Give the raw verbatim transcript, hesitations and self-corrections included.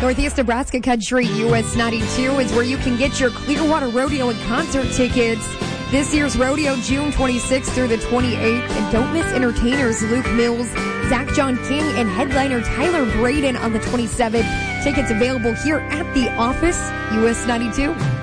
Northeast Nebraska Country U S ninety-two is where you can get your Clearwater Rodeo and concert tickets. This year's rodeo, June twenty-sixth through the twenty-eighth. And don't miss entertainers Luke Mills, Zach John King, and headliner Tyler Braden on the twenty-seventh. Tickets available here at the office, U S ninety-two.